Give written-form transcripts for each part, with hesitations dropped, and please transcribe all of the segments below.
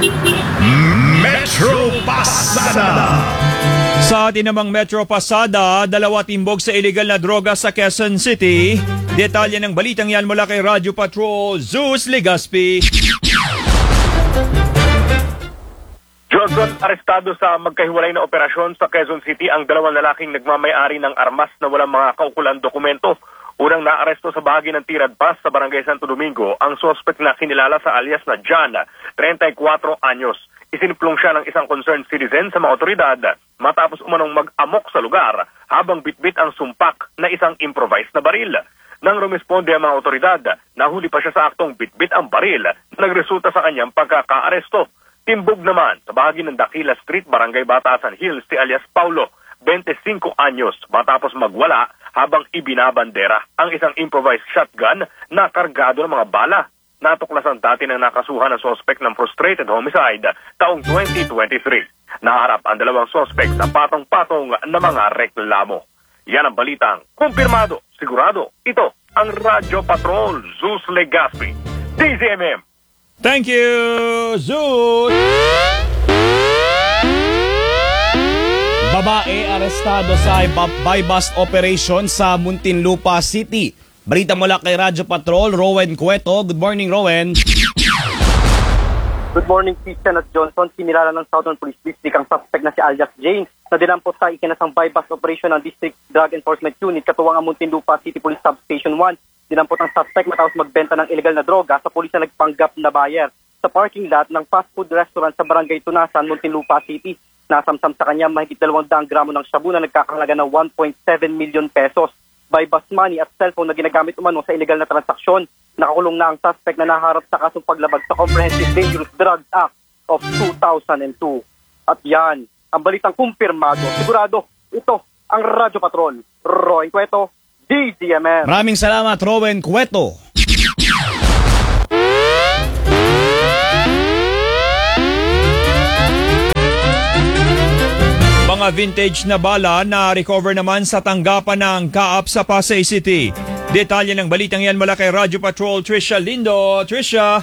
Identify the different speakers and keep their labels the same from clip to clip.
Speaker 1: Metro Pasada. Sa atin namang Metro Pasada, dalawa timbog sa illegal na droga sa Quezon City. Detalye ng balitang yan mula kay Radyo Patrol, Zeus Legaspi.
Speaker 2: Johnson, arestado sa magkahiwalay na operasyon sa Quezon City ang dalawang lalaking nagmamay-ari ng armas na walang mga kaukulang dokumento. Unang naaresto sa bahagi ng Tirad Pass sa Barangay Santo Domingo ang suspect na kinilala sa alias na John, 34 anyos. Isinimplong siya ng isang concerned citizen sa mga otoridad matapos umanong mag-amok sa lugar habang bitbit ang sumpak na isang improvised na baril. Nang rumisponde ang mga otoridad, nahuli pa siya sa aktong bitbit ang baril na nagresulta sa kanyang pagkakaaresto. Timbog naman sa bahagi ng Daquila Street, Barangay Batasan Hills si alias Paulo, 25 anyos, matapos magwala habang ibinabandera ang isang improvised shotgun na kargado ng mga bala. Natuklasan dati ng nakasuhan ng suspect ng frustrated homicide taong 2023. Naharap ang dalawang suspect sa patong-patong na mga reklamo. Yan ang balitang kumpirmado, sigurado. Ito ang Radyo Patrol, Zeus Legaspi, DZMM.
Speaker 1: Thank you, Zeus!
Speaker 3: Babae arestado sa buy-bust operation sa Muntinlupa City. Balita mula kay Radyo Patrol, Rowen Cueto. Good morning, Rowen.
Speaker 4: Good morning, Christian at Johnson. Sinilala ng Southern Police District ang suspect na si alias James na dinampot sa ikinasang buy-bust operation ng District Drug Enforcement Unit katuwang ang Muntinlupa City Police Substation 1. Dinampot ang suspect matapos magbenta ng illegal na droga sa pulis na nagpanggap na buyer sa parking lot ng fast food restaurant sa Barangay Tunasan, Muntinlupa City. Nasamsam sa kanya mahigit 200 gramo ng shabu na nagkakahalaga ng 1.7 million pesos. Buy-bust money at cellphone na ginagamit umano sa illegal na transaksyon. Nakakulong na ang suspect na naharap sa kasong paglabag sa Comprehensive Dangerous Drugs Act of 2002. At yan, ang balitang kumpirmado. Sigurado, ito ang Radyo Patrol. Roen Cueto, DZMM.
Speaker 3: Maraming salamat, Rowen Cueto.
Speaker 1: Mga vintage na bala na recover naman sa tanggapan ng Kaap sa Pasay City. Detalye ng balitang yan mula kay Radyo Patrol, Trisha Lindo. Trisha!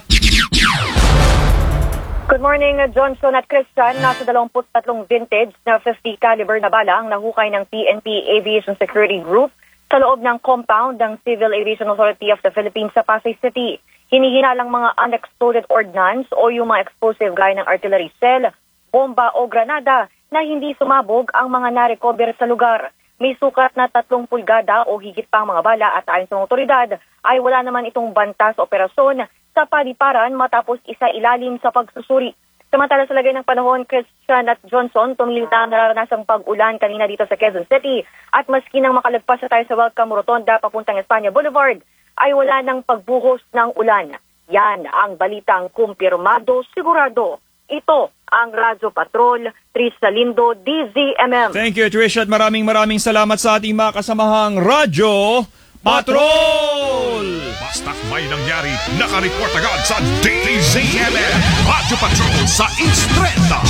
Speaker 5: Good morning, Johnson at Christian. Nasa 23 vintage na 50 caliber na bala ang nahukay ng PNP Aviation Security Group sa loob ng compound ng Civil Aviation Authority of the Philippines sa Pasay City. Hinihinalang mga unexploded ordnance o yung mga explosive gaya ng artillery cell, bomba o granada na hindi sumabog ang mga narecover sa lugar. May sukat na 3 pulgada o higit pang mga bala at ayon sa mga otoridad ay wala naman itong banta sa operasyon sa paliparan matapos isa ilalim sa pagsusuri. Samantala sa lagay ng panahon, Christian at Johnson, tumilita ang naranasang pag-ulan kanina dito sa Quezon City at maski nang makalagpas na tayo sa Welcome Rotonda papuntang Espanya Boulevard ay wala nang pagbuhos ng ulan. Yan ang balitang kumpirmado, sigurado. Ito ang Radyo Patrol, Trisha Lindo, DZMM.
Speaker 1: Thank you, Trisha, at maraming salamat sa ating mga kasamahang Radyo Patrol!
Speaker 6: Basta't may nangyari, nakareport agad sa DZMM. Radyo Patrol sa Instrenta.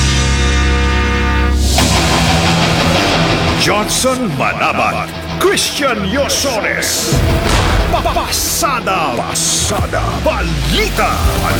Speaker 6: Johnson Manabat, Christian Yosores. Pasada. Balita.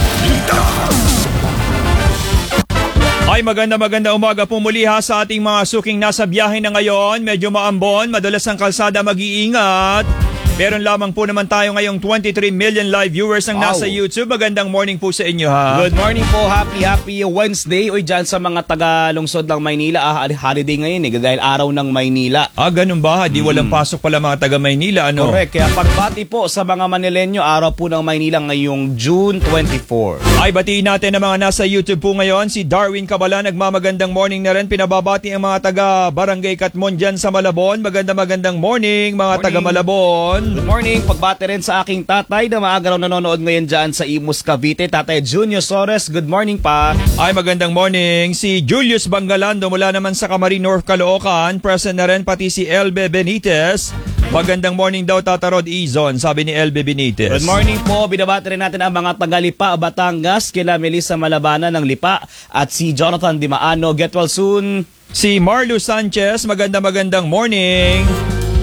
Speaker 1: Ay maganda umaga po muli ha sa ating mga suking nasa biyahe na ngayon. Medyo maambon, madalas ang kalsada, mag-iingat. Meron lamang po naman tayo ngayong 23 million live viewers ang nasa YouTube. Magandang morning po sa inyo ha.
Speaker 3: Good morning po, happy Wednesday. Uy, dyan sa mga taga-lungsod ng Maynila, holiday ngayon dahil araw ng Maynila.
Speaker 1: Ganun ba? Di walang pasok pala mga taga-Maynila, ano?
Speaker 3: Correct, kaya pagbati po sa mga Manilenyo, araw po ng Maynila ngayong June 24.
Speaker 1: Ay, batiin natin ang mga nasa YouTube po ngayon. Si Darwin Cabala, nagmamagandang morning na rin. Pinababati ang mga taga-Barangay Katmon dyan sa Malabon. Magandang morning mga taga-Malabon.
Speaker 3: Good morning. Pagbati rin sa aking tatay na maaga raw nanonood ngayon dyan sa Imus, Cavite. Tatay Junior Sores, good morning pa.
Speaker 1: Ay, magandang morning. Si Julius Bangalando mula naman sa Camari North, Caloocan. Present na rin pati si Elbe Benitez. Magandang morning daw, Tata Rod Izon, sabi ni Elbe Benitez.
Speaker 3: Good morning po. Binabati rin natin ang mga taga-Lipa, Batangas, kila Melissa Malabana ng Lipa at si Jonathan Dimaano. Get well soon.
Speaker 1: Si Marlo Sanchez, magandang morning.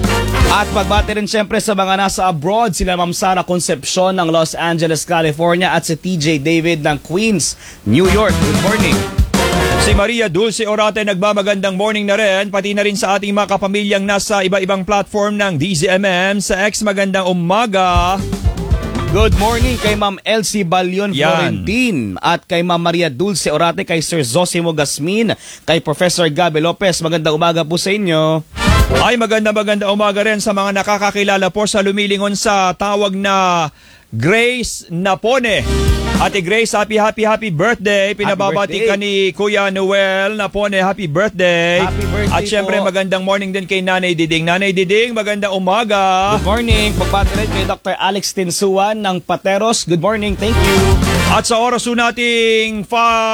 Speaker 3: At pagbati rin siyempre sa mga nasa abroad, sila Ma'am Sara Concepcion ng Los Angeles, California at si TJ David ng Queens, New York. Good morning.
Speaker 1: Si Maria Dulce Orate nagmamagandang morning na rin, pati na rin sa ating mga kapamilyang nasa iba-ibang platform ng DZMM. Sa X, magandang umaga.
Speaker 3: Good morning kay Ma'am Elsie Balion
Speaker 1: Yan.
Speaker 3: Florentin at kay Ma'am Maria Dulce Orate, kay Sir Zosimo Gasmin, kay Professor Gabi Lopez. Magandang umaga po sa inyo.
Speaker 1: Ay maganda umaga rin sa mga nakakakilala po sa lumilingon sa tawag na Grace Napone. Ate Grace, happy birthday. Pinababati
Speaker 3: birthday.
Speaker 1: ka ni Kuya Noel Napone, happy birthday.
Speaker 3: Happy birthday
Speaker 1: At syempre
Speaker 3: po.
Speaker 1: magandang morning din kay Nanay Diding. Nanay Diding, magandang umaga.
Speaker 3: Good morning. Pagbati rin kay Dr. Alex Tinsuan ng Pateros. Good morning. Thank you.
Speaker 1: At sa oras po nating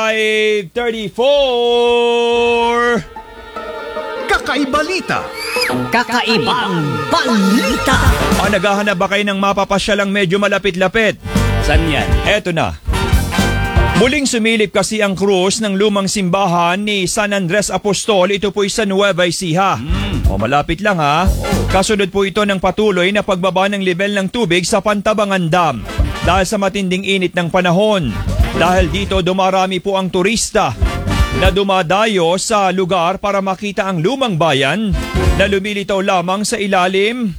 Speaker 1: 5:34.
Speaker 6: Kakaibalita.
Speaker 7: Kakaibang balita.
Speaker 1: Naghahanap ba kayo ng mapapasyalang medyo malapit-lapit?
Speaker 3: Saan yan?
Speaker 1: Eto na. Muling sumilip kasi ang krus ng lumang simbahan ni San Andres Apostol. Ito po'y sa Nueva Ecija. Malapit lang ha. Kasunod po ito ng patuloy na pagbaba ng level ng tubig sa Pantabangan Dam dahil sa matinding init ng panahon. Dahil dito dumarami po ang turista na dumadayo sa lugar para makita ang lumang bayan na lumilitaw lamang sa ilalim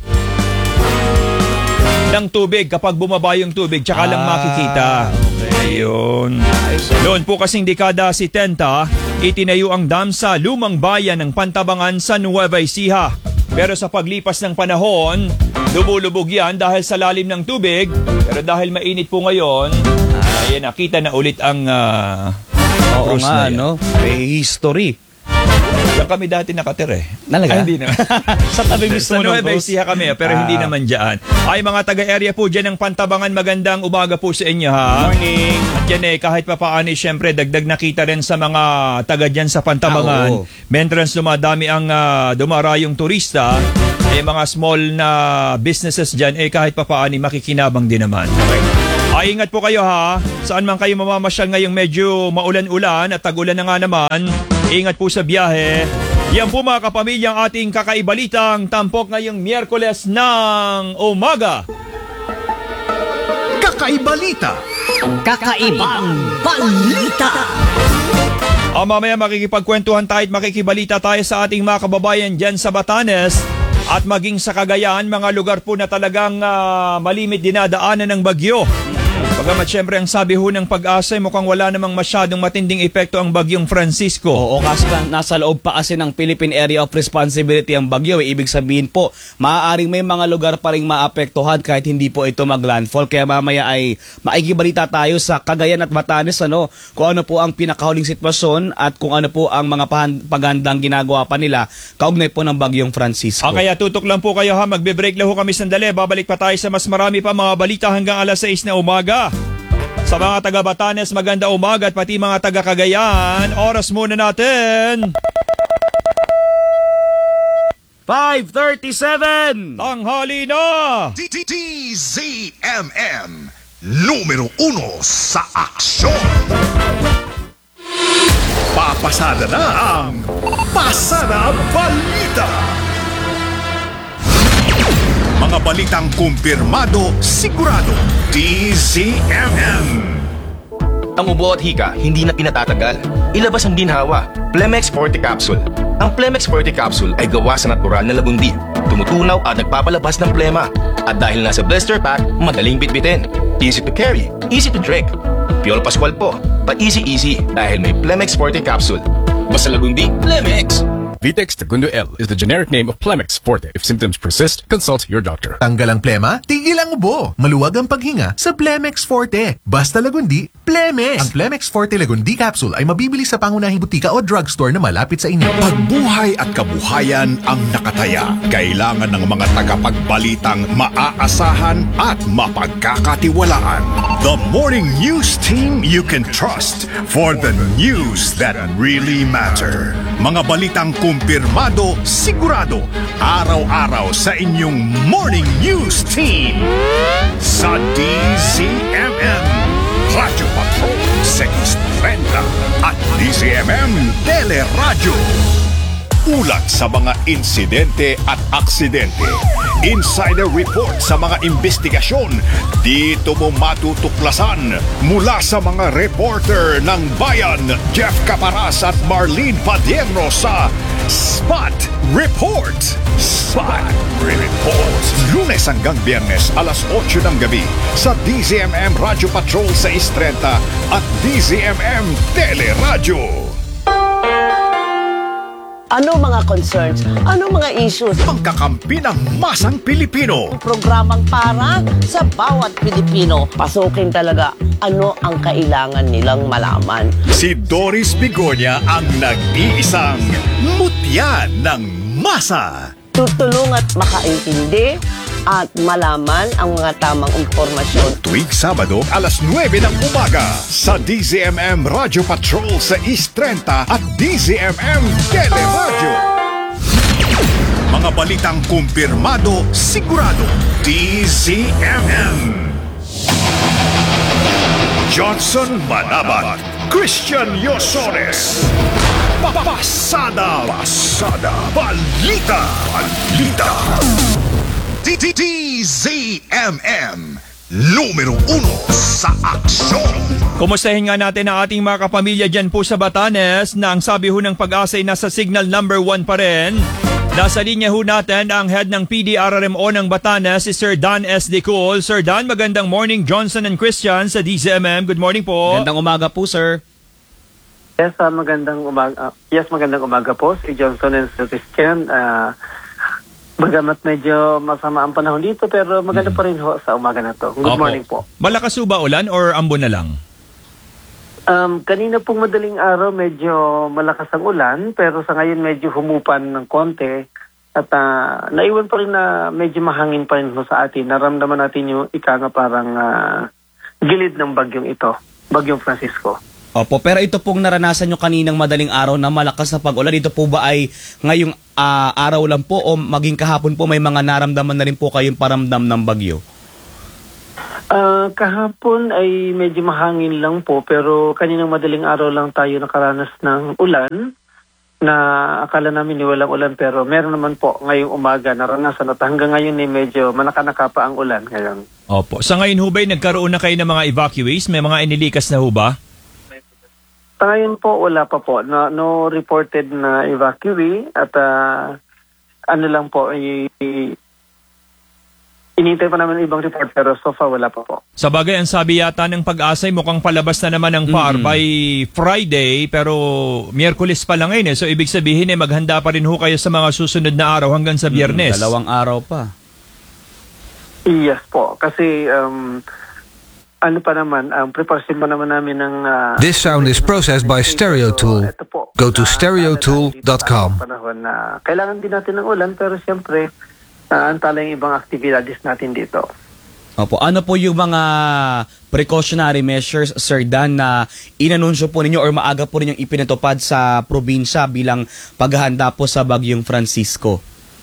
Speaker 1: ng tubig. Kapag bumaba yung tubig, tsaka lang makikita. Ayun. Noon po kasing dekada 70, itinayo ang dam sa lumang bayan ng Pantabangan sa Nueva Ecija. Pero sa paglipas ng panahon, lumulubog yan dahil sa lalim ng tubig. Pero dahil mainit po ngayon, ayan, nakita na ulit ang
Speaker 3: Oo
Speaker 1: krus
Speaker 3: nga,
Speaker 1: na yan.
Speaker 3: no? May history.
Speaker 1: Diyan kami dati nakatira eh.
Speaker 3: Talaga?
Speaker 1: Ay, hindi na.
Speaker 3: Sa tabi mismo
Speaker 1: Sa
Speaker 3: ng
Speaker 1: Nueva
Speaker 3: krus.
Speaker 1: Ecija kami, pero hindi naman dyan. Ay, mga taga-area po dyan ng Pantabangan, magandang umaga po sa inyo ha.
Speaker 3: Morning.
Speaker 1: At yan kahit papaano, syempre, dagdag nakita rin sa mga taga dyan sa Pantabangan.
Speaker 3: Oo.
Speaker 1: Mentrans dumadami ang dumarayong turista, mga small na businesses dyan, kahit papaano, makikinabang din naman. Ay, ingat po kayo ha. Saan man kayo mamamasyal ngayong medyo maulan-ulan at tag-ulan na nga naman, ingat po sa biyahe. Yan po mga kapamilyang ating kakaibalitang tampok ngayong Miyerkules ng umaga.
Speaker 6: Kakaibalita.
Speaker 7: Kakaibang balita.
Speaker 1: Mamaya makikipagkwentuhan tayo at makikibalita tayo sa ating mga kababayan dyan sa Batanes at maging sa Cagayan, mga lugar po na talagang malimit dinadaanan ng bagyo. Bagamat syempre ang sabi ho ng Pag-asa, mukhang wala namang masyadong matinding epekto ang bagyong Francisco.
Speaker 3: Oo, kasi nasa loob pa kasi ng Philippine Area of Responsibility ang bagyo. Ibig sabihin po, maaaring may mga lugar pa rin maapektuhan kahit hindi po ito maglandfall. Kaya mamaya ay maikibalita tayo sa Cagayan at Batanes, kung ano po ang pinakahuling sitwasyon at kung ano po ang mga paghandang ginagawa pa nila kaugnay po ng bagyong Francisco.
Speaker 1: Kaya tutok lang po kayo ha, magbe-break lang ho kami sandali. Babalik pa tayo sa mas marami pa mga balita hanggang alas 6 na umaga. Sa mga taga Batanes, maganda umaga at pati mga taga Cagayan, oras muna natin.
Speaker 3: 5:37!
Speaker 1: Tanghali na!
Speaker 6: DZMM. Numero 1 sa aksyon. Papasada na ang Pasada Balita. Mga balitang kumpirmado, sigurado. DZMM.
Speaker 8: Ang ubo at hika, hindi na pinatatagal. Ilabas ang ginhawa. Plemex Forte Capsule. Ang Plemex Forte Capsule ay gawa sa natural na lagundi. Tumutunaw at nagpapalabas ng plema. At dahil nasa blister pack, madaling bitbitin. Easy to carry, easy to drink. Piolo Pascual po, pa-easy dahil may Plemex Forte Capsule. Basta lagundi, Plemex!
Speaker 9: Vitex Segundo L is the generic name of Plemex Forte. If symptoms persist, consult your doctor.
Speaker 10: Tanggal ang plema, tigil ang ubo. Maluwag ang paghinga sa Plemex Forte. Basta lagundi, Plemex. Ang Plemex Forte Lagundi Capsule ay mabibili sa pangunahing butika o drugstore na malapit sa inyo.
Speaker 6: Pagbuhay at kabuhayan ang nakataya. Kailangan ng mga tagapagbalitang maaasahan at mapagkakatiwalaan. The morning news team you can trust for the news that really matter. Mga balitang kumpirmado, sigurado, araw-araw sa inyong morning news team. Sa DZMM, Radyo Patrol, 630 at DZMM Teleradyo. Ulat sa mga insidente at aksidente. Insider report sa mga investigasyon. Dito mo matutuklasan mula sa mga reporter ng Bayan, Jeff Caparas at Marlene Padierno sa Spot Report. Spot Report. Lunes hanggang Biyernes, alas 8 ng gabi sa DZMM Radio Patrol sa 6:30 at DZMM Teleradyo.
Speaker 11: Ano mga concerns? Ano mga issues?
Speaker 6: Pangkakampi ng masang Pilipino.
Speaker 11: Programang para sa bawat Pilipino. Pasukin talaga ano ang kailangan nilang malaman.
Speaker 6: Si Doris Bigonya ang nag-iisang mutya ng masa.
Speaker 11: Tutulong at makaintindi at malaman ang mga tamang impormasyon.
Speaker 6: Tuwing Sabado, alas 9 ng umaga sa DZMM Radio Patrol sa East 30 at DZMM Teleradyo. Mga balitang kumpirmado, sigurado. DZMM. Johnson Manabat, Christian Yosores. Pasada Balita. DZMM, numero 1 sa aksyon.
Speaker 1: Kumustahin nga natin ang ating mga kapamilya dyan po sa Batanes na ang sabi ho ng Pag-asa ay nasa signal number 1 pa rin. Nasa linya ho natin ang head ng PDRRMO ng Batanes, si Sir Dan S. Dicol. Sir Dan, magandang morning. Johnson and Christian sa DZMM. Good morning po.
Speaker 3: Magandang umaga po, sir.
Speaker 4: Yes, magandang umaga po si Johnson and Christian. Bagamat medyo masama ang panahon dito pero maganda pa rin ho sa umaga na to. Good morning po.
Speaker 1: Malakas ho ba ulan or ambon na lang?
Speaker 4: Kanina pong madaling araw medyo malakas ang ulan pero sa ngayon medyo humupan ng konti at naiwan pa rin na medyo mahangin pa rin ho sa atin. Naramdaman natin yung parang gilid ng bagyong ito, Bagyong Francisco.
Speaker 3: Opo, pero ito pong naranasan nyo kaninang madaling araw na malakas na pag-ulan. Ito po ba ay ngayong araw lang po o maging kahapon po may mga naramdaman na rin po kayong paramdam ng bagyo?
Speaker 4: Kahapon ay medyo mahangin lang po pero kaninang madaling araw lang tayo nakaranas ng ulan na akala namin walang ulan pero meron naman po ngayong umaga naranasan at hanggang ngayon ay medyo manakanaka pa ang ulan ngayon.
Speaker 1: Opo. Sa ngayon ho ba'y nagkaroon na kayo ng mga evacuees? May mga inilikas na ho ba?
Speaker 4: Ngayon po, wala pa po. No reported na evacuee at ano lang po, inintay pa naman ibang report pero so far wala pa po.
Speaker 1: Sa bagay, ang sabi yata ng Pag-asa ay mukhang palabas na naman ng PAR by Friday pero Miyerkules pa lang ngayon. So ibig sabihin maghanda pa rin ho kayo sa mga susunod na araw hanggang sa Biyernes.
Speaker 3: 2 araw pa.
Speaker 4: Yes po, kasi ano pa naman, preparation pa naman namin ng...
Speaker 12: This sound is processed by StereoTool. Go to stereotool.com.
Speaker 4: Panahon na kailangan din natin ng ulan pero siyempre antala yung ibang activities natin dito.
Speaker 3: Opo, ano po yung mga precautionary measures, Sir Dan, na inanunsyo po ninyo or maaga po ninyong ipinatupad sa probinsya bilang paghahanda po sa Bagyong Francisco?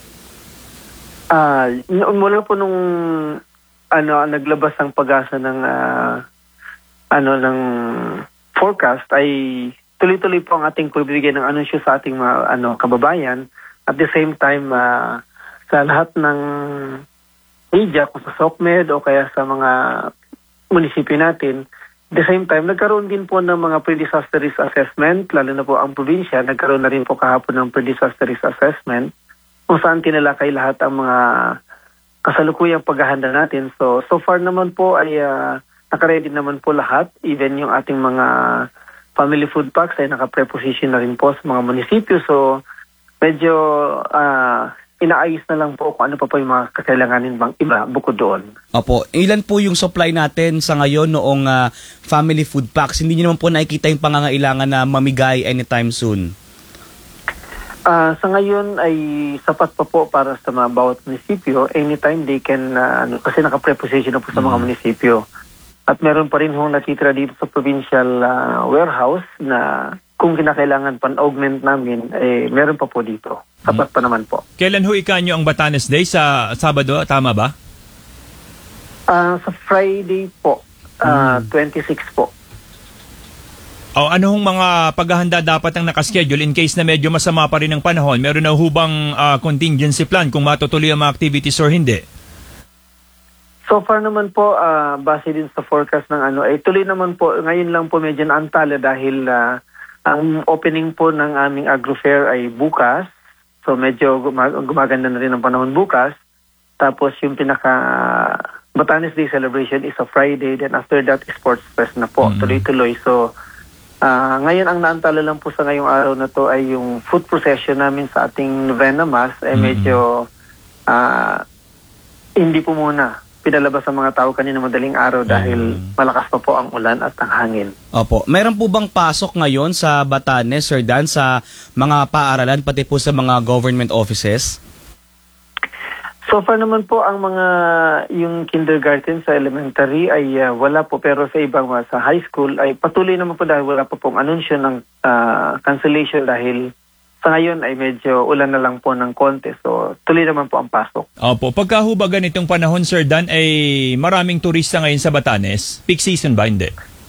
Speaker 4: Mula po nung naglabas ang Pag-asa ng ng forecast ay tuloy-tuloy po ang ating pagbibigay ng anunsyo sa ating mga kababayan. At the same time sa lahat ng media kung sa SOCMED o kaya sa mga munisipyo natin, at the same time nagkaroon din po ng mga pre-disaster risk assessment, lalo na po ang probinsya nagkaroon na rin po kahapon ng pre-disaster risk assessment kung saan tinalakay lahat ang mga kasalukuyang paghahanda natin. So far naman po ay nakaready naman po lahat. Even yung ating mga family food packs ay naka-preposition na rin po sa mga munisipyo. So medyo inaayos na lang po kung ano pa po yung mga kakailanganin bang iba bukod doon.
Speaker 3: Opo. Ilan po yung supply natin sa ngayon noong family food packs? Hindi nyo naman po nakikita yung pangangailangan na mamigay anytime soon?
Speaker 4: Sa ngayon ay sapat pa po para sa mga bawat munisipyo. Anytime they can, kasi naka-preposition na po sa mga munisipyo. At meron pa rin hong natitira dito sa provincial warehouse na kung kinakailangan pan-augment namin, meron pa po dito. Sapat pa naman po.
Speaker 1: Kailan ho ikanyo ang Batanes Day? Sa Sabado, tama ba?
Speaker 4: Sa Friday po, 26 po.
Speaker 1: Ano hong mga paghahanda dapat ang nakaschedule in case na medyo masama pa rin ang panahon? Meron na hubang contingency plan kung matutuloy ang mga activities or hindi?
Speaker 13: So far naman po, base din sa forecast ng tuloy naman po, ngayon lang po medyo naantala dahil ang opening po ng aming agro-fair ay bukas. So medyo gumaganda na rin ang panahon bukas. Tapos yung Batanes Day celebration is a Friday, then after that Sports Fest na po, tuloy-tuloy. So ngayon ang naantala lang po sa ngayong araw na to ay yung food procession namin sa ating Novena Mass ay medyo hindi po muna pinalabas ang mga tao kanina madaling araw dahil malakas pa po ang ulan at ang hangin.
Speaker 3: Opo. Meron po bang pasok ngayon sa Batanes, Sir Dan, sa mga paaralan, pati po sa mga government offices?
Speaker 13: So far naman po ang yung kindergarten sa elementary ay wala po, pero sa ibang sa high school ay patuloy naman po dahil wala pa pong anunsyo ng cancellation dahil sa ngayon ay medyo ulan na lang po ng konti. So tuloy naman po ang pasok.
Speaker 1: Opo, pagkahuba ganitong panahon, Sir Dan, ay maraming turista ngayon sa Batanes. Peak season ba? Hindi?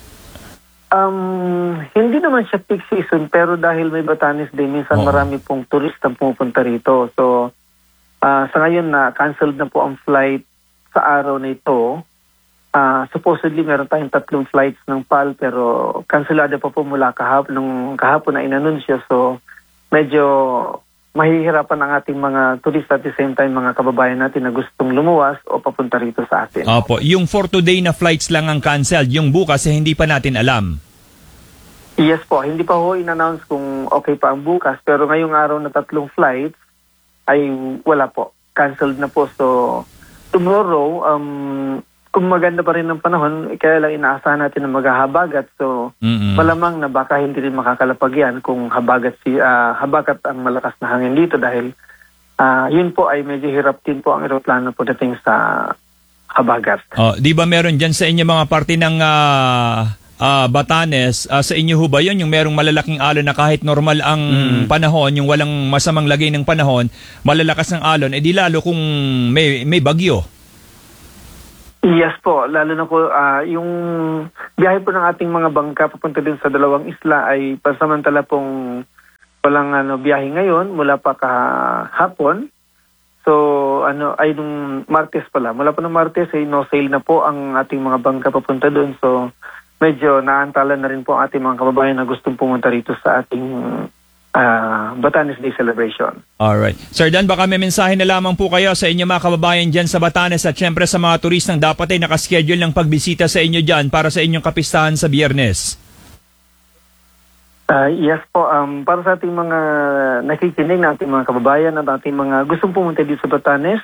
Speaker 13: Hindi naman siya peak season, pero dahil may Batanes Day, minsan marami pong turista pupunta rito. So sa ngayon na canceled na po ang flight sa araw na ito. Supposedly meron tayong 3 flights ng PAL pero cancelada pa po mula kahapon na inanunsyo. So medyo mahihirapan ang ating mga turista at the same time mga kababayan natin na gustong lumuwas o papunta rito sa atin.
Speaker 1: Opo, yung for today na flights lang ang canceled, yung bukas hindi pa natin alam.
Speaker 13: Yes po, hindi pa ho in-announce kung okay pa ang bukas pero ngayong araw na 3 flights ay wala po. Canceled na po. So, tomorrow, kung maganda pa rin ang panahon, kaya lang inaasahan natin na maghahabagat. So, malamang na baka hindi rin makakalapag yan kung habagat ang malakas na hangin dito dahil yun po ay medyo hirap din po ang eroplano po dating sa habagat.
Speaker 1: Di ba meron dyan sa inyo mga parte ng Batanes, sa inyo ho ba yun yung merong malalaking alon na kahit normal ang panahon, yung walang masamang lagay ng panahon, malalakas ng alon, di lalo kung may bagyo?
Speaker 13: Yes po, lalo na po yung biyahe po ng ating mga bangka papunta din sa dalawang isla ay pansamantala pong walang biyahe ngayon mula pa kahapon. So ay nung Martes pala, mula pa ng Martes ay no sail na po ang ating mga bangka papunta doon. So medyo naantala na rin po ang ating mga kababayan na gustong pumunta rito sa ating Batanes Day celebration.
Speaker 1: Alright. Sir Dan, baka may mensahe na lamang po kayo sa inyo mga kababayan dyan sa Batanes at syempre sa mga turistang dapat ay nakaschedule ng pagbisita sa inyo dyan para sa inyong kapistahan sa Biyernes.
Speaker 13: Yes po, para sa ating mga nakikinig na ating mga kababayan at ating mga gustong pumunta dito sa Batanes,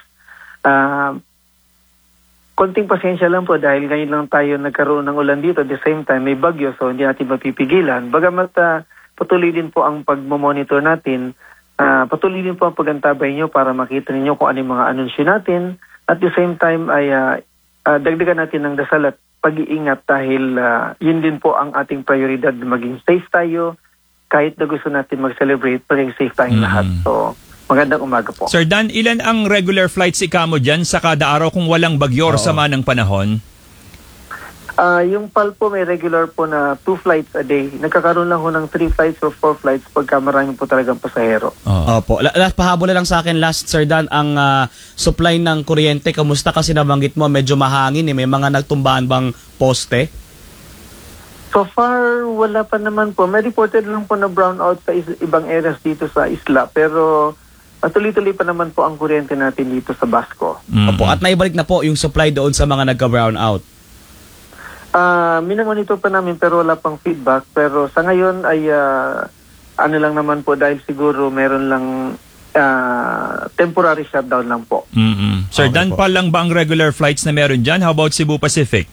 Speaker 13: konting pasensya lang po dahil ngayon lang tayo nagkaroon ng ulan dito. At the same time, may bagyo so hindi natin mapipigilan. Bagamat patuloy din po ang pagmamonitor natin, patuloy din po ang pagantabay nyo para makita ninyo kung ano yung mga anunsyo natin. At the same time ay dagdagan natin ng dasal at pag-iingat dahil yun din po ang ating prioridad, maging safe tayo. Kahit na gusto natin mag-celebrate, maging safe tayong lahat. So, magandang umaga po.
Speaker 1: Sir Dan, ilan ang regular flights ikamo dyan sa kada araw kung walang bagyo or sama ng panahon?
Speaker 13: Yung PAL po may regular po na 2 flights a day. Nagkakaroon lang ho ng 3 flights or 4 flights pagka marami po talagang pasahero.
Speaker 3: Opo. Pahabol lang sa akin last, Sir Dan, ang supply ng kuryente. Kamusta kasi nabanggit mo, medyo mahangin may mga nagtumbaan bang poste?
Speaker 13: So far, wala pa naman po. May reported lang po na brownout sa ibang areas dito sa isla. Pero tuloy-tuloy pa naman po ang kuryente natin dito sa Basco.
Speaker 3: Opo. At naibalik na po yung supply doon sa mga nagka-brownout.
Speaker 13: Minamonitor pa namin pero wala pang feedback. Pero sa ngayon ay ano lang naman po dahil siguro meron lang temporary shutdown lang po.
Speaker 1: Sir Dan, PAL lang ba ang regular flights na meron dyan? How about Cebu Pacific?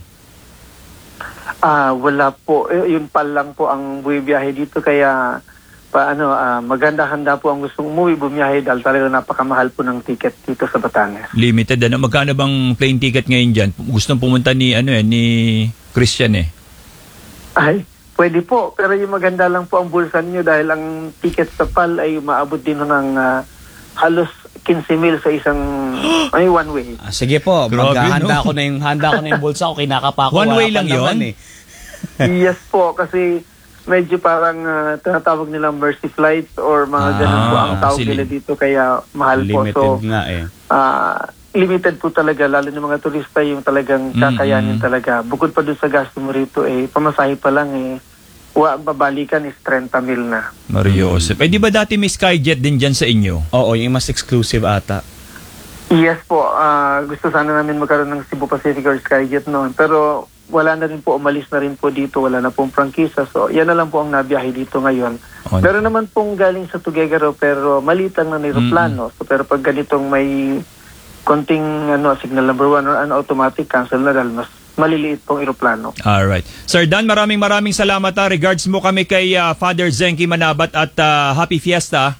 Speaker 13: Wala po. Yun PAL lang po ang buwibiyahe dito kaya maganda-handa po ang gustong umuwi bumiyahe dahil talaga napakamahal po ng ticket dito sa Batangas. Limited.
Speaker 1: Magkano bang plane ticket ngayon dyan? Gustong pumunta ni Christian
Speaker 13: Ay, pwede po. Pero yung maganda lang po ang bulsan nyo dahil ang ticket sa PAL ay maabot din ng halos 15,000 sa isang one way.
Speaker 3: Sige po, maghahanda ko na yung bulsa ko, kinakapa ko.
Speaker 1: One way lang yun?
Speaker 13: Yes po, kasi medyo parang tinatawag nilang mercy flights or mga ganun po ang tawag nila dito, kaya mahal po. So,
Speaker 3: nga eh.
Speaker 13: Limited po talaga, lalo ng mga turista yung talagang kakayanin talaga. Bukod pa doon sa gasto mo rito, pamasahe pa lang babalikan is 30,000 na.
Speaker 1: Mario Joseph. Di ba dati may Skyjet din dyan sa inyo?
Speaker 3: Oo, yung mas exclusive ata.
Speaker 13: Yes po, gusto sana namin magkaroon ng Cebu Pacific or Skyjet noon. Pero wala na rin po, umalis na rin po dito, wala na pong prangkisa. So yan na lang po ang nabiyahe dito ngayon. Meron naman pong galing sa Tuguegarao pero maliit lang na aeroplano. So, pero pag ganitong may konting signal number 1 or automatic cancel na dahil mas maliliit pong aeroplano.
Speaker 1: Alright. Sir Dan, maraming salamat. Regards mo kami kay Father Zenki Manabat at Happy Fiesta.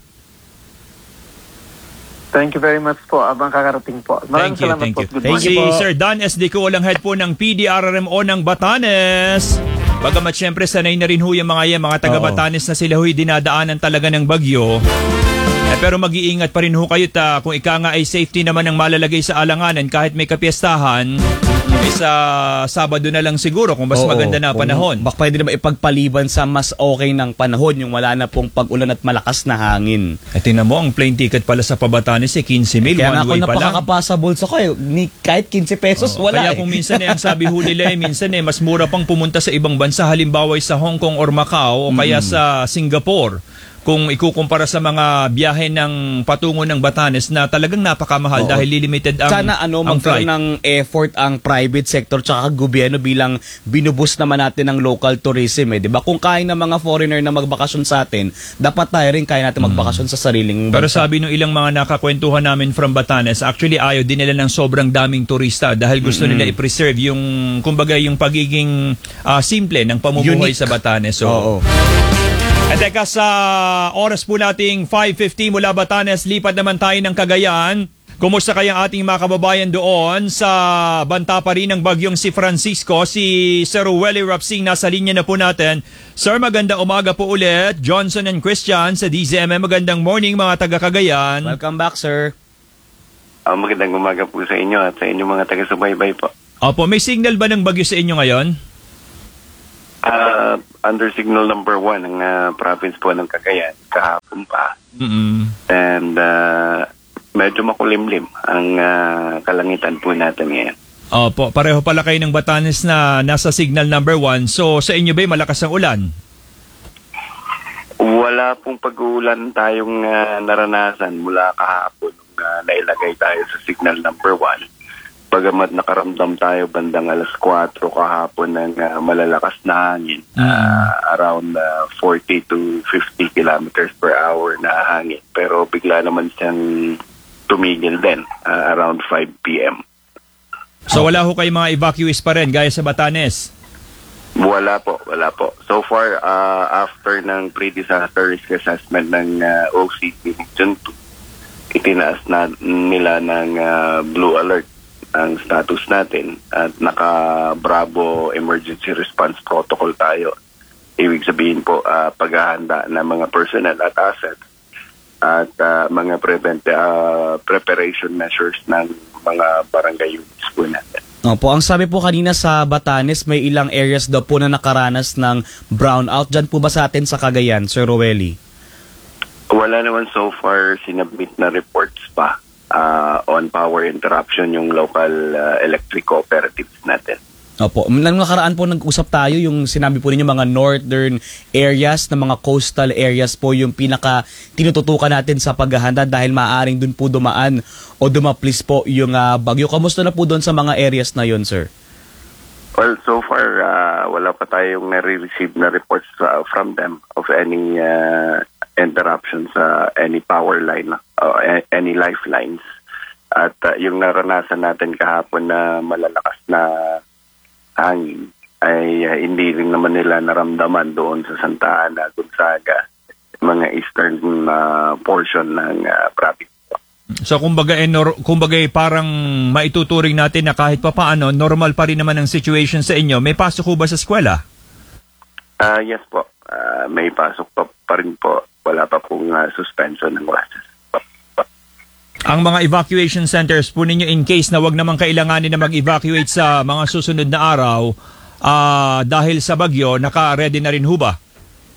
Speaker 13: Thank you very much po. Abang kakarating po. Maraming salamat po. Good morning.
Speaker 1: Si Sir Dan SD ko ulang head po ng PDRRMO ng Batanes. Bagamat syempre sanay na rin ho yung mga taga Batanes na sila ho'y dinadaanan talaga ng bagyo. Pero mag-iingat pa rin ho kayo kung ika nga ay safety naman ang malalagay sa alanganan kahit may kapiestahan. Sa Sabado na lang siguro kung mas maganda na panahon.
Speaker 3: Baka pwede naman ipagpaliban sa mas okay ng panahon, yung wala na pong pag-ulan at malakas na hangin.
Speaker 1: At tinan mo, ang plane ticket pala sa Pabatanes 15,000
Speaker 3: kaya
Speaker 1: one way pa lang. Kaya
Speaker 3: ako napakakapasa bulsa ko kahit 15 pesos wala.
Speaker 1: Kaya kung minsan ang sabi ho nila minsan mas mura pang pumunta sa ibang bansa, halimbawa sa Hong Kong or Macau o kaya sa Singapore. Kung ikukumpara sa mga biyahe ng patungo ng Batanes na talagang napakamahal dahil limited ang
Speaker 3: sana magkaroon ng effort ang private sector tsaka gobyerno bilang binubus naman natin ng local tourism diba? Kung kaya ng mga foreigner na magbakasyon sa atin, dapat tayo rin kaya natin magbakasyon sa sariling bansa.
Speaker 1: Pero sabi nung ilang mga nakakwentuhan namin from Batanes, actually ayaw din nila ng sobrang daming turista dahil gusto nila i-preserve yung kumbaga yung pagiging simple ng pamumuhay sa Batanes. So, at teka, sa oras po nating 5:50 mula Batanes, lipat naman tayo ng Cagayan. Kumusta kayang ating mga kababayan doon sa banta pa rin ng bagyong si Francisco? Si Sir Welly Rapsing nasa linya na po natin. Sir, magandang umaga po ulit. Johnson and Christian sa DZMM. Magandang morning mga taga-Cagayan.
Speaker 3: Welcome back, sir.
Speaker 14: Magandang umaga po sa inyo at sa inyong mga taga-subaybay po.
Speaker 1: Opo, may signal ba ng bagyo sa inyo ngayon?
Speaker 14: Under signal number 1 ng province po ng Cagayan kahapon pa. And medyo makulimlim ang kalangitan po natin ngayon.
Speaker 1: Opo, pareho pala kayo ng Batanes na nasa signal number 1. So sa inyo ba'y malakas ang ulan?
Speaker 14: Wala pong pag-uulan tayong naranasan mula kahapon nung nailagay tayo sa signal number 1. Bagamat nakaramdam tayo bandang 4:00 kahapon ng malalakas na hangin, around 40 to 50 kilometers per hour na hangin. Pero bigla naman siyang tumigil din around 5 p.m.
Speaker 1: So wala ho kayo mga evacuees pa rin gaya sa Batanes?
Speaker 14: Wala po. So far, after ng pre-disaster risk assessment ng OCC Region 2, itinaas na nila ng blue alert ang status natin at naka-Bravo Emergency Response Protocol tayo. Ibig sabihin po, paghahanda ng mga personnel at assets at mga preparation measures ng mga barangay units po natin.
Speaker 3: Opo, ang sabi po kanina sa Batanes, may ilang areas daw po na nakaranas ng brownout. Diyan po ba sa atin sa Cagayan, Sir Roelly?
Speaker 14: Wala naman so far sinabit na reports pa on power interruption yung local electric cooperatives natin.
Speaker 3: Opo. Nang nakaraan po nag-usap tayo, yung sinabi po ninyo mga northern areas na mga coastal areas po yung pinaka tinututukan natin sa paghahanda dahil maaaring dun po dumaan o dumaplis po yung bagyo. Kamusta na po doon sa mga areas na yun, sir?
Speaker 14: Well, so far, wala pa tayong nare-receive na reports from them of any interruption sa any power line o any lifelines. At yung naranasan natin kahapon na malalakas na hangin ay hindi rin naman nila naramdaman doon sa Santa Ana, Gonzaga, mga eastern portion ng province.
Speaker 1: So kumbaga parang maituturing natin na kahit pa paano normal pa rin naman ang situation sa inyo. May pasok ho ba sa eskwela?
Speaker 14: Yes po. May pasok pa rin po. Wala pa pong suspension ng classes.
Speaker 1: Ang mga evacuation centers po ninyo in case na wag naman kailanganin na mag-evacuate sa mga susunod na araw dahil sa bagyo, naka-ready na rin ho ba?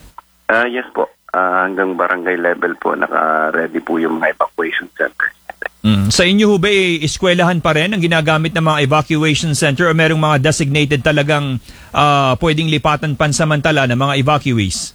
Speaker 14: Yes po. Hanggang barangay level po, naka-ready po yung mga evacuation centers.
Speaker 1: Sa inyo ho ba eskwelahan pa rin ang ginagamit ng mga evacuation center o merong mga designated talagang pwedeng lipatan pansamantala ng mga evacuees?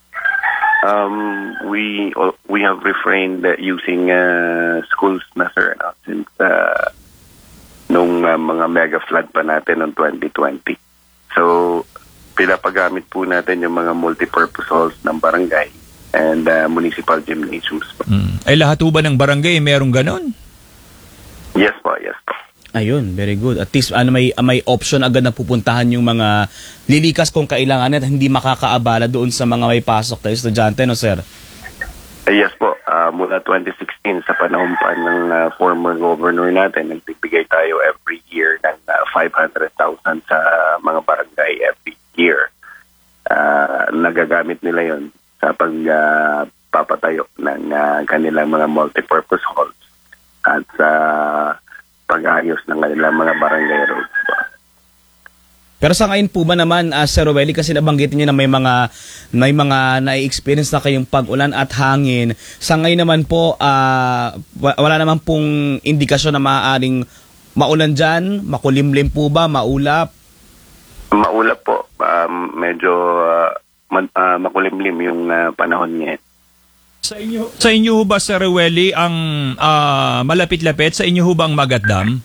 Speaker 14: We have refrained using schools na, sir, since nung mga mega flood pa natin noong 2020. So, pinapagamit po natin yung mga multipurpose halls ng barangay and municipal gymnasiums po.
Speaker 1: Ay lahat ho ba ng barangay merong ganon?
Speaker 14: Yes po, yes po.
Speaker 3: Ayun, very good. At least may option agad na pupuntahan yung mga lilikas kung kailangan at hindi makakaabala doon sa mga may pasok na estudyante, no sir?
Speaker 14: Yes po. Mula 2016 sa panahon pa ng former governor natin, nagbibigay tayo every year ng 500,000 sa mga barangay every year. Nagagamit nila yon sa pagpapatayo ng kanilang mga multipurpose halls at sa pag-ayos ng kanilang mga barangay roads.
Speaker 3: Pero sa ngayon po ba naman, Sir Roelly, kasi nabanggit niyo na may mga na-experience na kayong pag-ulan at hangin. Sa ngayon naman po, wala naman pong indikasyon na maaaring maulan dyan? Makulimlim po ba? Maulap?
Speaker 14: Maulap po. Medyo makulimlim yung panahon niya.
Speaker 1: Sa inyo ho ba, Sir Roelly, ang malapit-lapit? Sa inyo ho ba ang Magat Dam?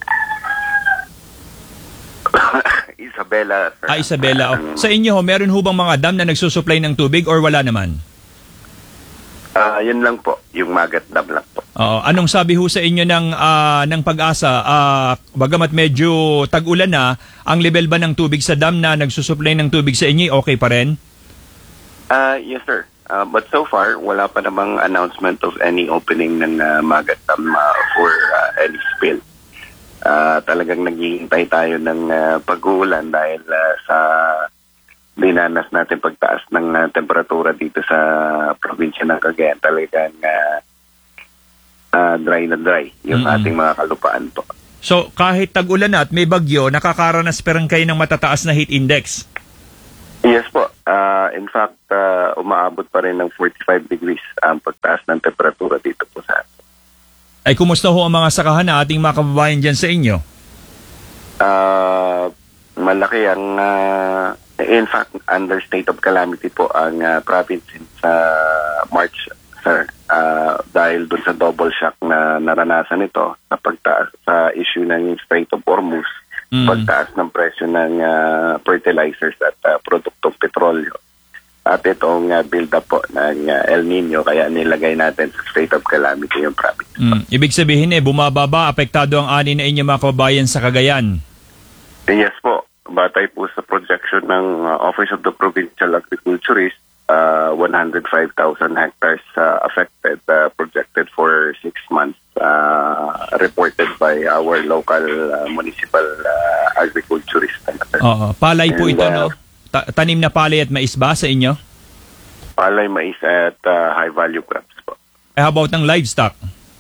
Speaker 14: Isabela, sir.
Speaker 1: Isabela. Sa inyo ho, meron ho bang mga dam na nagsusupply ng tubig or wala naman?
Speaker 14: Yun lang po, yung Magat Dam lang po.
Speaker 1: Anong sabi ho sa inyo ng Pag-asa? Bagamat medyo tag-ulan na, ang level ba ng tubig sa dam na nagsusupply ng tubig sa inyo, okay pa rin?
Speaker 14: Yes, sir. But so far, wala pa namang announcement of any opening ng Magat Dam for any spill. Talagang naghihintay tayo ng pag-uulan dahil sa dinanas natin pagtaas ng temperatura dito sa probinsya ng Cagayan. Talagang dry na dry yung ating mga kalupaan po.
Speaker 1: So kahit tag-ulan at may bagyo, nakakaranas pa rin kayo ng matataas na heat index?
Speaker 14: Yes po. In fact, umaabot pa rin ng 45 degrees ang pagtaas ng temperatura dito po sa atin.
Speaker 1: Ay kumusta ho ang mga sakahan na ating mga kababayan dyan sa inyo?
Speaker 14: Malaki ang, in fact, under state of calamity po ang province sa March, sir. Dahil dun sa double shock na naranasan ito sa pagtaas sa issue ng Strait of Hormuz, pagtaas ng presyo ng fertilizers at produktong petrolyo. At itong build-up po ng El Nino, kaya nilagay natin sa state of calamity yung province.
Speaker 1: Ibig sabihin bumababa, apektado ang ani na inyong mga kababayan sa Cagayan?
Speaker 14: Yes po. Batay po sa projection ng Office of the Provincial Agriculturist, 105,000 hectares affected, projected for 6 months, reported by our local municipal agriculturist.
Speaker 1: Palay po ito, no? Tanim na palay at mais ba sa inyo?
Speaker 14: Palay, mais at high-value crops po.
Speaker 1: How about ng livestock?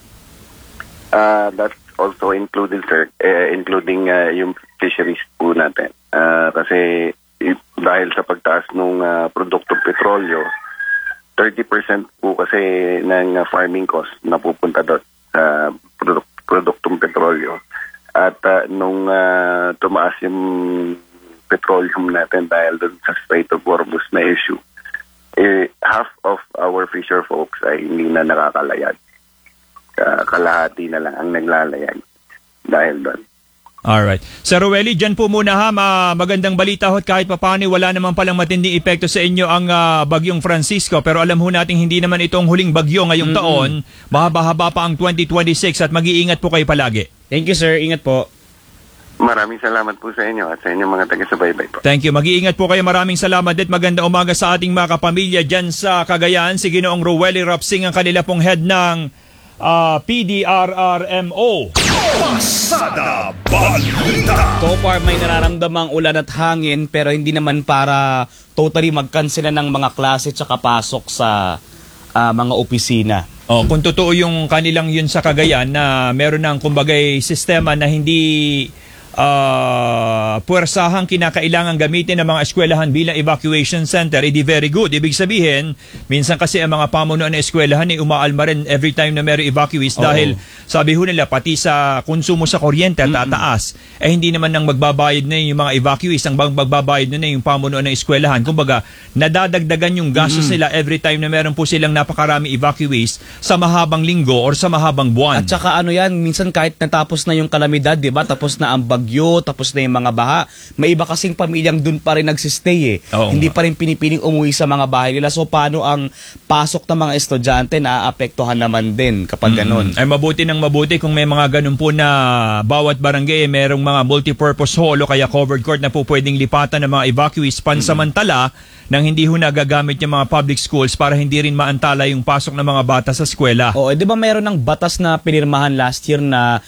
Speaker 14: That's also included, sir, including yung fisheries po natin. Kasi dahil sa pagtaas ng produktong petrolyo, 30% po kasi ng farming cost napupunta doon sa produktong petrolyo. At nung tumaas yung petroleum natin dahil doon sa Strait of Hormuz na issue, half of our fisher folks ay hindi na nakakalayag. Kalahati na lang ang naglalayag dahil doon.
Speaker 1: Alright. Sir Roelly, dyan po muna ha, magandang balita ho, kahit papaano wala naman palang matinding epekto sa inyo ang bagyong Francisco, pero alam ho natin hindi naman itong huling bagyo ngayong taon, mahaba-haba pa ang 2026 at mag-iingat po kayo palagi.
Speaker 3: Thank you sir, ingat po.
Speaker 14: Maraming salamat po sa inyo at sa inyong mga taga-subaybay po.
Speaker 1: Thank you. Mag-iingat po kayo. Maraming salamat at magandang umaga sa ating mga kapamilya dyan sa Cagayan. Si Ginoong Roelly Rapsing ang kanila pong head ng PDRRMO.
Speaker 6: Pasada Balita.
Speaker 3: So far may nararamdamang ulan at hangin pero hindi naman para totally mag-cancel ng mga klase at pasok sa mga opisina.
Speaker 1: Kung totoo yung kanilang yun sa Cagayan na meron ng kumbagay sistema na hindi puwersahang kinakailangan gamitin ng mga eskwelahan bilang evacuation center, edi very good. Ibig sabihin, minsan kasi ang mga pamunuan ng eskwelahan ay umaalma rin every time na meron evacuees dahil sabi ho nila pati sa konsumo sa kuryente tataas. Eh hindi naman nang magbabayad na yung mga evacuees, ang magbabayad na yung pamunuan ng eskwelahan. Kumbaga, nadadagdagan yung gastos nila every time na meron po silang napakarami evacuees sa mahabang linggo or sa mahabang buwan.
Speaker 3: At saka ano yan, minsan kahit natapos na yung kalamidad, di ba? Tapos na ang bagyo, tapos na yung mga baha. May iba kasing pamilyang dun pa rin nagsistay eh. Hindi pa rin pinipiling umuwi sa mga bahay nila. So paano ang pasok ng mga estudyante naaapektuhan naman din kapag ganun?
Speaker 1: Ay mabuti ng mabuti kung may mga ganun po na bawat barangay merong mga multipurpose hall o kaya covered court na po pwedeng lipatan ng mga evacuees pansamantala nang hindi ho nagagamit yung mga public schools para hindi rin maantala yung pasok ng mga bata sa eskwela.
Speaker 3: Oo, di ba meron ng batas na pinirmahan last year na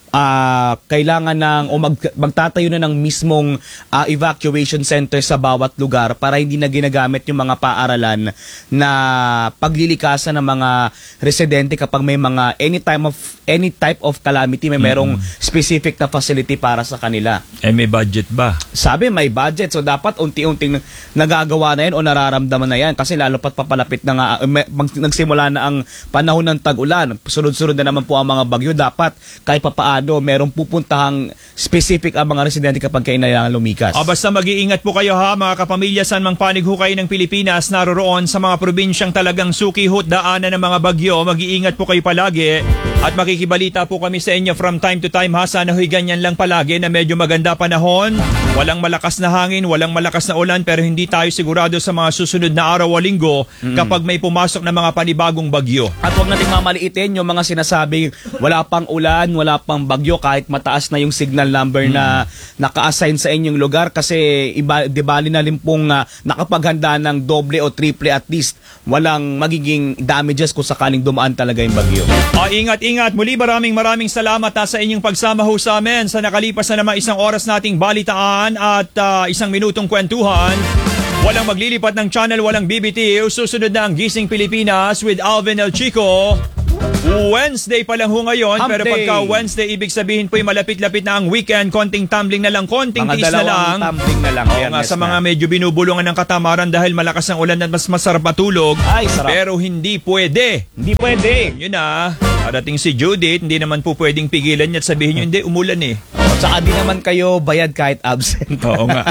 Speaker 3: kailangan ng magtatayo na ng mismong evacuation center sa bawat lugar para hindi na ginagamit yung mga paaralan na paglilikasan ng mga residente kapag may mga any type of calamity, may merong specific na facility para sa kanila.
Speaker 1: Eh may budget ba?
Speaker 3: Sabi may budget, so dapat unti-unting nagagawa na yan o nararamdaman na yan kasi lalo pat papalapit na nga nagsimula na ang panahon ng tag-ulan, sunod-sunod na naman po ang mga bagyo, dapat kahit papaano merong pupuntahang specific ang mga residente kapag kailangan lumikas.
Speaker 1: Basta mag-iingat po kayo ha mga kapamilya, saan mang panig ho kayo ng Pilipinas naroroon sa mga probinsyang talagang sukihot daanan ng mga bagyo. Mag-iingat po kayo palagi at makikibalita po kami sa inyo from time to time ha. Sana ho'y ganyan lang palagi na medyo maganda panahon, walang malakas na hangin, walang malakas na ulan, pero hindi tayo sigurado sa mga susunod na araw o linggo kapag may pumasok na mga panibagong bagyo.
Speaker 3: At huwag nating mamaliitin yung mga sinasabing wala pang ulan, wala pang bagyo kahit mataas na yung signal number na naka-assign sa inyong lugar kasi di bali na rin pong nakapaghanda ng doble o triple at least walang magiging damages kung sakaling dumaan talaga yung bagyo.
Speaker 1: Ingat-ingat. Muli maraming salamat sa inyong pagsama ho sa amin sa nakalipas na naman isang oras nating balitaan at isang minutong kwentuhan. Walang maglilipat ng channel, walang BBT. Susunod na ang Gising Pilipinas with Alvin El Chico. Wednesday pa lang ho ngayon, pero pagka Wednesday, ibig sabihin po'y malapit-lapit na ang weekend, konting tumbling na lang, konting tiis na lang.
Speaker 3: Tumbling na lang.
Speaker 1: Oo nga, sa mga medyo binubulungan ng katamaran dahil malakas ang ulan at mas masarap matulog.
Speaker 3: Ay, sarap.
Speaker 1: Pero hindi pwede.
Speaker 3: Hindi pwede.
Speaker 1: Yun na, parating si Judith, hindi naman po pwedeng pigilan niya at sabihin niyo, hindi, umulan eh.
Speaker 3: Saka di naman kayo bayad kahit absent.
Speaker 1: Oo nga.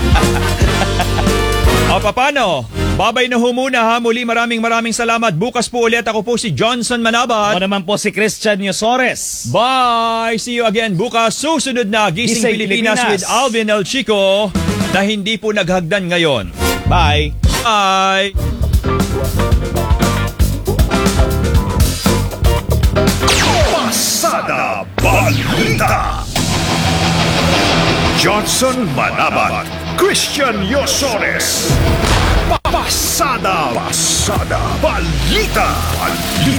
Speaker 1: Paano? Babay na ho muna ha. Muli maraming salamat. Bukas po ulit ako po si Johnson Manabat.
Speaker 3: Ako naman po si Christian Yosores.
Speaker 1: Bye! See you again bukas. Susunod na Gising Pilipinas with Alvin El Chico na hindi po naghagdan ngayon.
Speaker 3: Bye!
Speaker 1: Bye!
Speaker 6: Pasada Balita. Johnson Manabat, Christian Yosores. Pasada Balita.